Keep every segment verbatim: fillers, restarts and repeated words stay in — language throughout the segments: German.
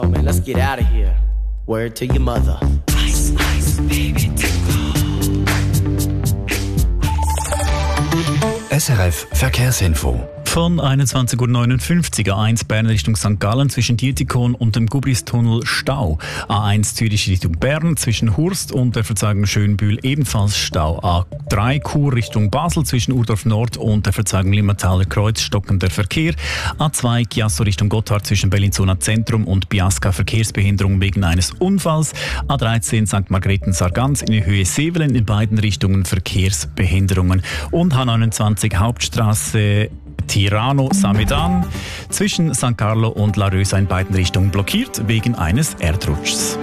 Oh man, let's get out of here. Word to your mother. Ice, ice, baby, S R F Verkehrsinfo. Von einundzwanzig Uhr neunundfünfzig A eins Bern Richtung Sankt Gallen zwischen Dietikon und dem Gubristunnel Stau. A eins Zürich Richtung Bern zwischen Hurst und der Verzweigung Schönbühl ebenfalls Stau. A drei Chur Richtung Basel zwischen Urdorf Nord und der Verzweigung Limmertaler Kreuz stockender Verkehr. A zwei Chiasso Richtung Gotthard zwischen Bellinzona Zentrum und Biasca Verkehrsbehinderung wegen eines Unfalls. A dreizehn Sankt Margrethen-Sargans in Höhe Sevelen in beiden Richtungen Verkehrsbehinderungen. Und H neunundzwanzig Hauptstraße Tirano-Samedan zwischen San Carlo und La Rösa in beiden Richtungen blockiert wegen eines Erdrutschs.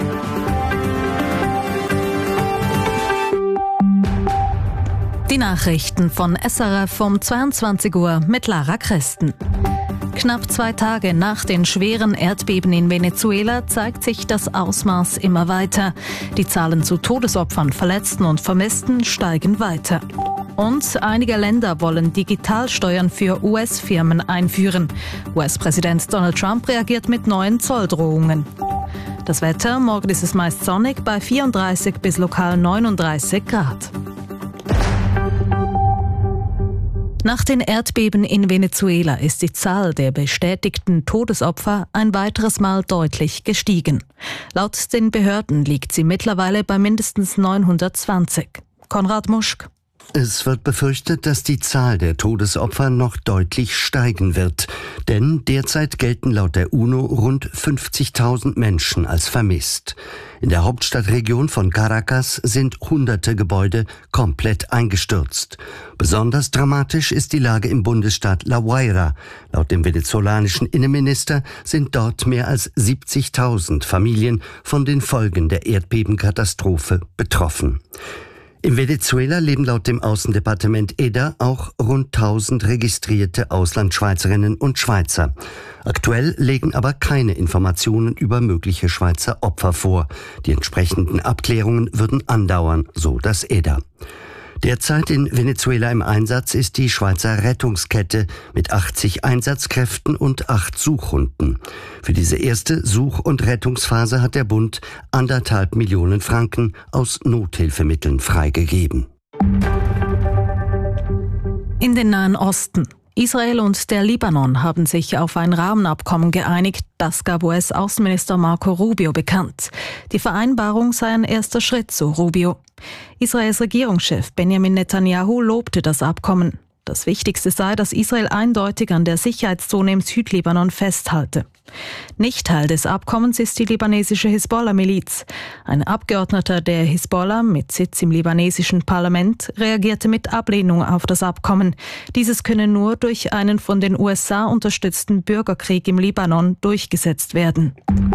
Die Nachrichten von S R F um zweiundzwanzig Uhr mit Lara Christen. Knapp zwei Tage nach den schweren Erdbeben in Venezuela zeigt sich das Ausmaß immer weiter. Die Zahlen zu Todesopfern, Verletzten und Vermissten steigen weiter. Und einige Länder wollen Digitalsteuern für U S-Firmen einführen. U S-Präsident Donald Trump reagiert mit neuen Zolldrohungen. Das Wetter: Morgen ist es meist sonnig bei vierunddreißig bis lokal neununddreißig Grad. Nach den Erdbeben in Venezuela ist die Zahl der bestätigten Todesopfer ein weiteres Mal deutlich gestiegen. Laut den Behörden liegt sie mittlerweile bei mindestens neunhundertzwanzig. Konrad Muschk. Es wird befürchtet, dass die Zahl der Todesopfer noch deutlich steigen wird. Denn derzeit gelten laut der UNO rund fünfzigtausend Menschen als vermisst. In der Hauptstadtregion von Caracas sind hunderte Gebäude komplett eingestürzt. Besonders dramatisch ist die Lage im Bundesstaat La Guaira. Laut dem venezolanischen Innenminister sind dort mehr als siebzigtausend Familien von den Folgen der Erdbebenkatastrophe betroffen. In Venezuela leben laut dem Außendepartement E D A auch rund tausend registrierte Auslandschweizerinnen und Schweizer. Aktuell liegen aber keine Informationen über mögliche Schweizer Opfer vor. Die entsprechenden Abklärungen würden andauern, so das E D A. Derzeit in Venezuela im Einsatz ist die Schweizer Rettungskette mit achtzig Einsatzkräften und acht Suchhunden. Für diese erste Such- und Rettungsphase hat der Bund anderthalb Millionen Franken aus Nothilfemitteln freigegeben. In den Nahen Osten. Israel und der Libanon haben sich auf ein Rahmenabkommen geeinigt, das gab U S-Außenminister Marco Rubio bekannt. Die Vereinbarung sei ein erster Schritt, so Rubio. Israels Regierungschef Benjamin Netanyahu lobte das Abkommen. Das Wichtigste sei, dass Israel eindeutig an der Sicherheitszone im Südlibanon festhalte. Nicht Teil des Abkommens ist die libanesische Hisbollah-Miliz. Ein Abgeordneter der Hisbollah mit Sitz im libanesischen Parlament reagierte mit Ablehnung auf das Abkommen. Dieses könne nur durch einen von den U S A unterstützten Bürgerkrieg im Libanon durchgesetzt werden.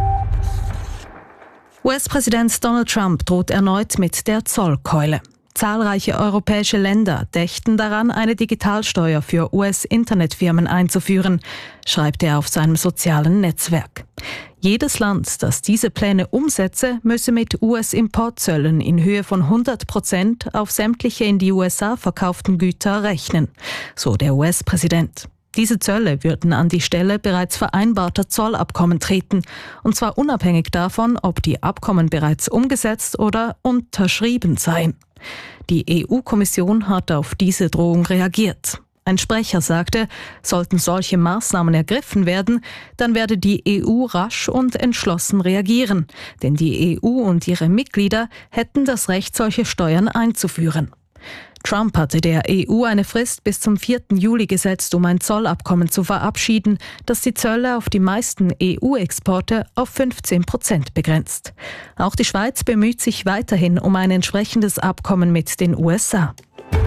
U S-Präsident Donald Trump droht erneut mit der Zollkeule. Zahlreiche europäische Länder dächten daran, eine Digitalsteuer für U S-Internetfirmen einzuführen, schreibt er auf seinem sozialen Netzwerk. Jedes Land, das diese Pläne umsetze, müsse mit U S-Importzöllen in Höhe von hundert Prozent auf sämtliche in die U S A verkauften Güter rechnen, so der U S-Präsident. Diese Zölle würden an die Stelle bereits vereinbarter Zollabkommen treten, und zwar unabhängig davon, ob die Abkommen bereits umgesetzt oder unterschrieben seien. Die E U-Kommission hat auf diese Drohung reagiert. Ein Sprecher sagte, sollten solche Maßnahmen ergriffen werden, dann werde die E U rasch und entschlossen reagieren, denn die E U und ihre Mitglieder hätten das Recht, solche Steuern einzuführen. Trump hatte der E U eine Frist bis zum vierten Juli gesetzt, um ein Zollabkommen zu verabschieden, das die Zölle auf die meisten E U-Exporte auf fünfzehn Prozent begrenzt. Auch die Schweiz bemüht sich weiterhin um ein entsprechendes Abkommen mit den U S A.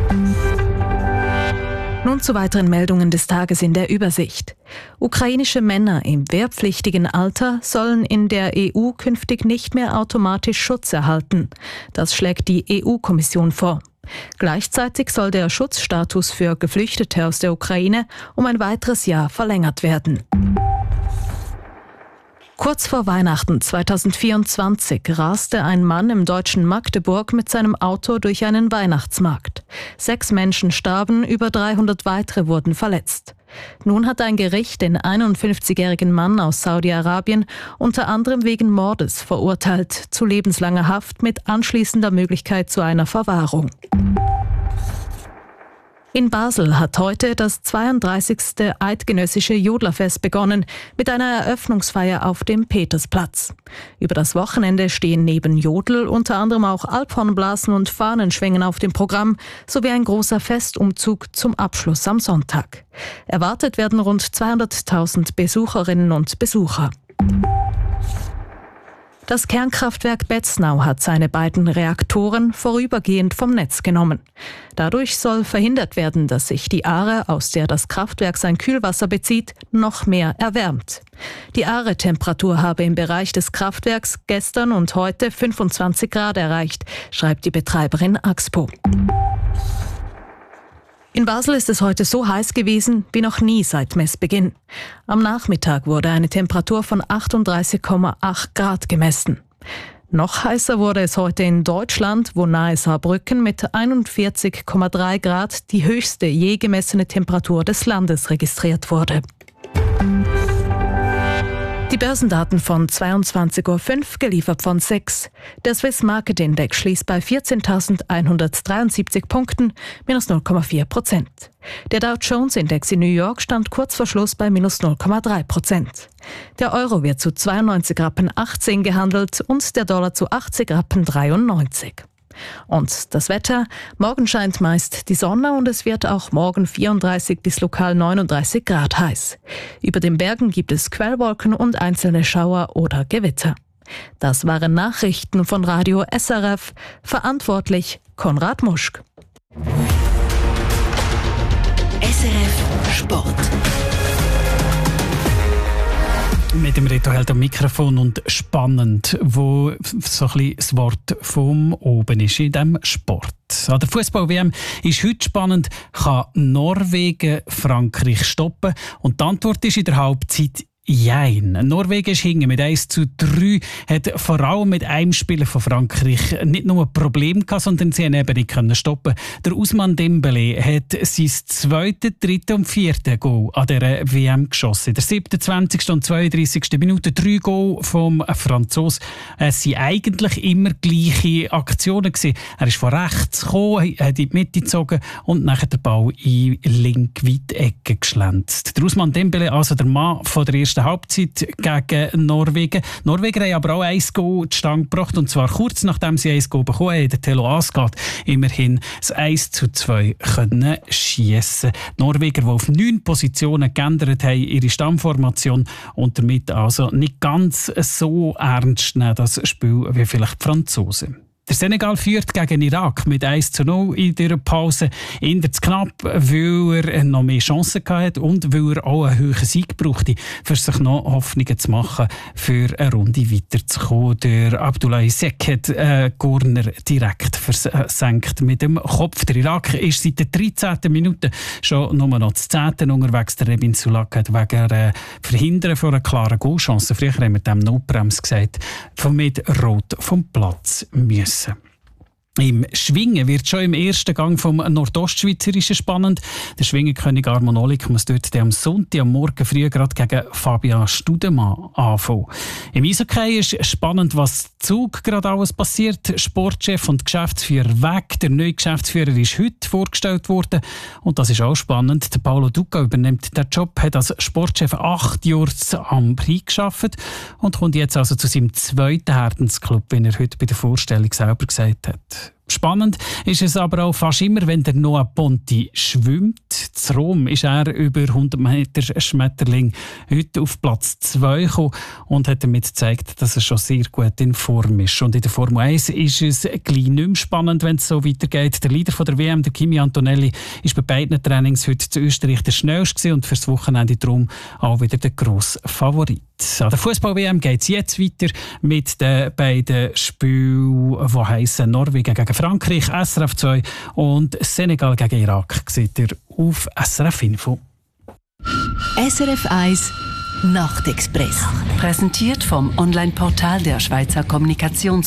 Nun zu weiteren Meldungen des Tages in der Übersicht. Ukrainische Männer im wehrpflichtigen Alter sollen in der E U künftig nicht mehr automatisch Schutz erhalten. Das schlägt die E U-Kommission vor. Gleichzeitig soll der Schutzstatus für Geflüchtete aus der Ukraine um ein weiteres Jahr verlängert werden. Kurz vor Weihnachten zweitausendvierundzwanzig raste ein Mann im deutschen Magdeburg mit seinem Auto durch einen Weihnachtsmarkt. Sechs Menschen starben, über dreihundert weitere wurden verletzt. Nun hat ein Gericht den einundfünfzigjährigen Mann aus Saudi-Arabien unter anderem wegen Mordes verurteilt zu lebenslanger Haft mit anschließender Möglichkeit zu einer Verwahrung. In Basel hat heute das zweiunddreißigste eidgenössische Jodlerfest begonnen mit einer Eröffnungsfeier auf dem Petersplatz. Über das Wochenende stehen neben Jodel unter anderem auch Alphornblasen und Fahnenschwingen auf dem Programm sowie ein großer Festumzug zum Abschluss am Sonntag. Erwartet werden rund zweihunderttausend Besucherinnen und Besucher. Das Kernkraftwerk Betznau hat seine beiden Reaktoren vorübergehend vom Netz genommen. Dadurch soll verhindert werden, dass sich die Aare, aus der das Kraftwerk sein Kühlwasser bezieht, noch mehr erwärmt. Die Aare-Temperatur habe im Bereich des Kraftwerks gestern und heute fünfundzwanzig Grad erreicht, schreibt die Betreiberin Axpo. In Basel ist es heute so heiß gewesen wie noch nie seit Messbeginn. Am Nachmittag wurde eine Temperatur von achtunddreißig Komma acht Grad gemessen. Noch heißer wurde es heute in Deutschland, wo nahe Saarbrücken mit einundvierzig Komma drei Grad die höchste je gemessene Temperatur des Landes registriert wurde. Die Börsendaten von zweiundzwanzig Uhr fünf, geliefert von sechs. Der Swiss Market Index schließt bei vierzehntausendeinhundertdreiundsiebzig Punkten, minus null Komma vier Prozent. Der Dow Jones Index in New York stand kurz vor Schluss bei minus null Komma drei Prozent. Der Euro wird zu zweiundneunzig Rappen achtzehn gehandelt und der Dollar zu achtzig Rappen dreiundneunzig. Und das Wetter: Morgen scheint meist die Sonne und es wird auch morgen vierunddreißig bis lokal neununddreißig Grad heiß. Über den Bergen gibt es Quellwolken und einzelne Schauer oder Gewitter. Das waren Nachrichten von Radio S R F. Verantwortlich Konrad Muschk. S R F Sport. Mit dem Reto-Held am Mikrofon und spannend, wo so ein bisschen das Wort vom oben ist in diesem Sport. An der Fußball-W M ist heute spannend, kann Norwegen Frankreich stoppen? Und die Antwort ist in der Halbzeit Jein. Norwegen ist hinten mit eins zu drei, hat vor allem mit einem Spieler von Frankreich nicht nur ein Problem gehabt, sondern sie haben eben nicht können stoppen. Der Ousmane Dembélé hat sein zweites, drittes und viertes Goal an dieser W M geschossen. In der siebenundzwanzigsten und zweiunddreißigsten Minute drei Goal vom Franzosen. Es waren eigentlich immer gleiche Aktionen gewesen. Er ist von rechts gekommen, hat in die Mitte gezogen und nachher den Ball in linke Weitecke geschlänzt. Der Ousmane Dembélé, also der Mann von der ersten Halbzeit gegen Norwegen. Norweger haben aber auch ein Goal zustande gebracht, und zwar kurz nachdem sie ein Goal bekommen haben, der Telo Asgard immerhin das eins zu zwei können schiessen. Die Norweger, die auf neun Positionen geändert haben, ihre Stammformation, und damit also nicht ganz so ernst nehmen, das Spiel, wie vielleicht die Franzosen. Der Senegal führt gegen Irak mit eins zu null in der Pause. Eher zu knapp, weil er noch mehr Chancen hatte und weil er auch einen höheren Sieg brauchte, für sich noch Hoffnungen zu machen, für eine Runde weiterzukommen. Der Abdoulaye Seck hat äh, Corner direkt versenkt mit dem Kopf. Der Irak ist seit der dreizehnten Minute schon nur noch das zehnte unterwegs. Der Rebin Sulak hat wegen äh, Verhindern von einer klaren Goalchance, früher haben wir dem Notbremse gesagt, von mit Rot vom Platz müssen. Im Schwingen wird schon im ersten Gang vom Nordostschweizerischen spannend. Der Schwingenkönig Armon Olik muss dort am Sonntag am Morgen früh gerade gegen Fabian Studemann anfangen. Im Eishockey ist spannend, was Zug gerade alles passiert. Sportchef und Geschäftsführer weg. Der neue Geschäftsführer ist heute vorgestellt worden. Und das ist auch spannend. Der Paolo Duca übernimmt den Job, hat als Sportchef acht Jahre am Prix gearbeitet und kommt jetzt also zu seinem zweiten Herzensclub, wie er heute bei der Vorstellung selber gesagt hat. Spannend ist es aber auch fast immer, wenn der Noah Ponti schwimmt. Zu Rom ist er über hundert Meter Schmetterling heute auf Platz zwei gekommen und hat damit gezeigt, dass er schon sehr gut in Form ist. Und in der Formel eins ist es gleich nicht mehr spannend, wenn es so weitergeht. Der Leader von der W M, der Kimi Antonelli, ist bei beiden Trainings heute zu Österreich der schnellste und fürs Wochenende darum auch wieder der grosse Favorit. An der Fußball-W M geht es jetzt weiter mit den beiden Spielen, die heissen Norwegen gegen Frankreich, S R F zwei, und Senegal gegen Irak. Seht ihr auf S R F Info. S R F eins Nachtexpress. Präsentiert vom Online-Portal der Schweizer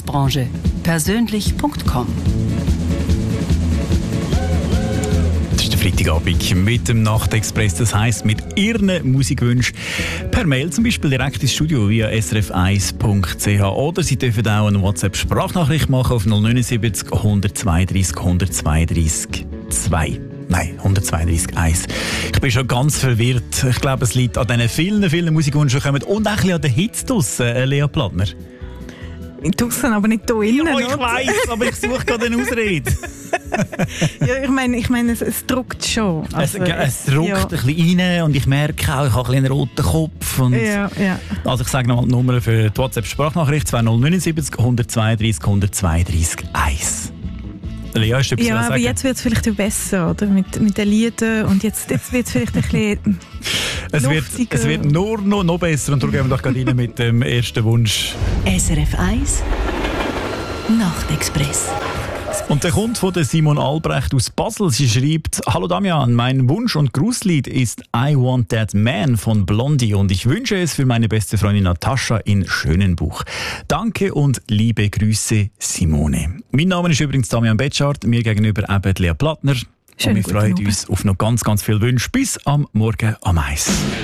Kommunikationsbranche. persönlich punkt com. Freitagabend mit dem Nachtexpress, das heisst mit Ihren Musikwünschen per Mail zum Beispiel direkt ins Studio via s r f eins punkt c h oder Sie dürfen auch eine WhatsApp-Sprachnachricht machen auf null neun sieben null eins zwei drei eins zwei drei zwei. Nein, hundertzweiunddreißig eins. Ich bin schon ganz verwirrt. Ich glaube, es liegt an diesen vielen, vielen Musikwünschen, die kommen und auch ein bisschen an den Hits draussen, äh, Lea Plattner. Draussen, aber nicht hier innen. Ja, ich weiss, aber ich suche gerade eine Ausrede. Ja, ich meine, ich mein, es, es druckt schon. Also, es, es druckt ja. ein bisschen rein und ich merke auch, ich habe ein bisschen einen roten Kopf. Und ja, ja. Also ich sage nochmal die Nummer für die WhatsApp-Sprachnachricht zwei null neun sieben null zwei drei eins zwei drei eins. Lea, hast du etwas ja, aber sagen? jetzt wird es vielleicht besser, oder? Mit, mit den Liedern und jetzt, jetzt wird es vielleicht ein bisschen es wird, es wird nur noch, noch besser und darum gehen wir doch gerade rein mit dem ersten Wunsch. S R F eins Nachtexpress. Und der kommt von der Simon Albrecht aus Basel. Sie schreibt: Hallo Damian, mein Wunsch- und Grußlied ist I Want That Man von Blondie und ich wünsche es für meine beste Freundin Natascha in Schönenbuch. Danke und liebe Grüße, Simone. Mein Name ist übrigens Damian Betschart, mir gegenüber eben Lea Plattner. Und wir freuen uns auf noch ganz, ganz viele Wünsche. Bis am Morgen am Eis.